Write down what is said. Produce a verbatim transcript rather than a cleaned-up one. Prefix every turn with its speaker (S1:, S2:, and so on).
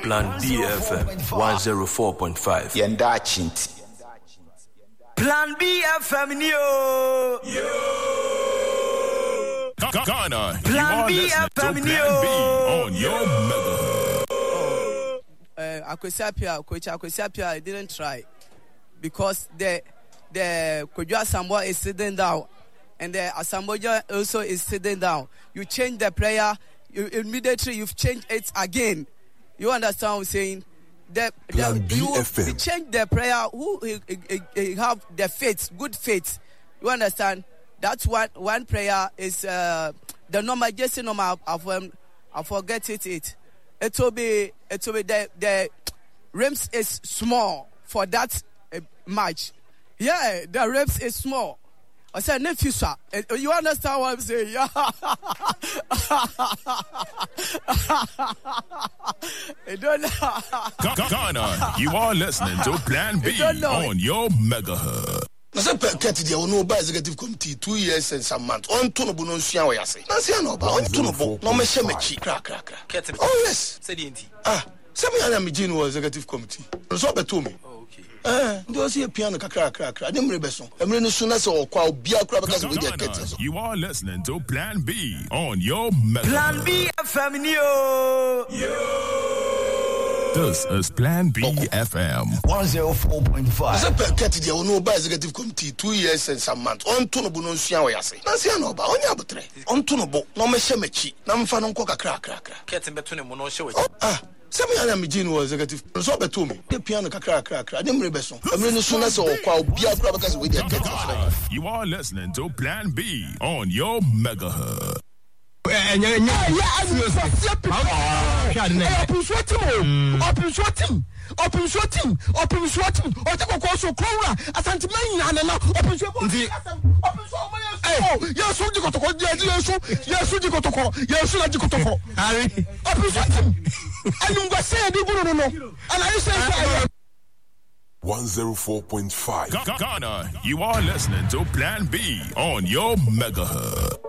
S1: Plan B F M one oh four point five.
S2: Yenda Chinti.
S3: Plan B F M yo. Yo.
S4: Ghana.
S3: Plan B F M
S4: Plan B on your mega.
S5: Uh, Akwesiapia, Coach Akwesiapia, I didn't try because the the Kojo Asamoah is sitting down, and the Asamoah also is sitting down. You change the player, you immediately you've changed it again. You understand what I'm saying? The, the you, you change the player who he, he, he have the faith, good faith. You understand? That's one one player is uh, the number. Just number of um, I forget it. It it will be it will be the the rims is small for that uh, match. Yeah, the rims is small. I said nephew sir. You understand what I'm saying? Yeah. I don't know.
S4: Ghana, you are listening to Plan B on your megahertz.
S6: Na se pekete dia ono ba executive committee two years and some months on to no bo no nsua we ase na se no ba on to no bo no me hye mechi kra kra kra oh yes
S7: say the enti
S6: ah se me ana me gin was executive committee so beto me
S7: oh okay
S6: eh ndo se piano kra kra kra de mre beso emre no su na se okwa obia kra beka se we dey get so
S4: you are listening to Plan B on your mega
S3: Plan B F M yo yo.
S4: This is Plan B F M
S2: one oh four point five.
S6: Se pekete dia ono ba executive committee two years and some months on to no bo no nsua we ase na se no ba onya abotre on to no bo no me hye mechi na mfa no nko kra kra kra
S7: kete beto ne mo no hye we
S6: ah se me ana me gin was executive so beto me de piano kra kra kra de mre beso emre no su na se okwa obia kra beka se we dey get so
S4: you are listening to Plan B on your megahertz.
S8: Eh, yeah, yeah, yeah. Open sweating, open sweating, open sweating, open sweating. Or take a course of Cora, a sentiment, and now open sweating. Oh, yes, you got to go, yes, yes, you got to go, yes, you got to go. Harry, open sweating. And you say, I don't know. And I say,
S9: one oh four point five.
S4: Ghana, you are listening to Plan B on your megahertz.